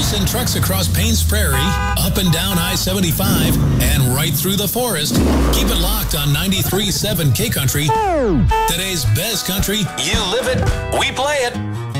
cars and trucks across Paynes Prairie, up and down I-75, and right through the forest. Keep it locked on 93.7 K Country. Today's best country. You live it, we play it.